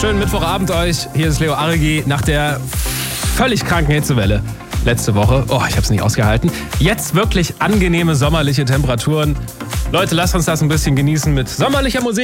Schönen Mittwochabend euch. Hier ist Leo Arigi nach der völlig kranken Hitzewelle letzte Woche. Oh, ich habe es nicht ausgehalten. Jetzt wirklich angenehme sommerliche Temperaturen. Leute, lasst uns das ein bisschen genießen mit sommerlicher Musik.